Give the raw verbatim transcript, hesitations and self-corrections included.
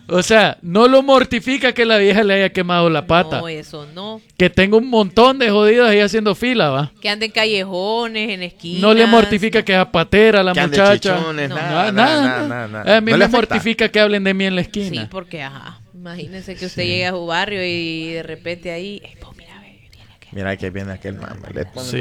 O sea, no lo mortifica que la vieja le haya quemado la pata. No, eso no. Que tenga un montón de jodidas ahí haciendo fila, ¿va? Que ande en callejones, en esquinas. No le mortifica que zapatera la Que ande muchacha. chichones, No. nada, Nada, nada, nada. nada, nada. A mí No me le afecta. mortifica que hablen de mí en la esquina. Sí, porque, ajá. Imagínense que usted llega a su barrio y de repente ahí... "Ey, pues, mira, ve, viene aquel". Mira que viene aquel man, le pone Sí.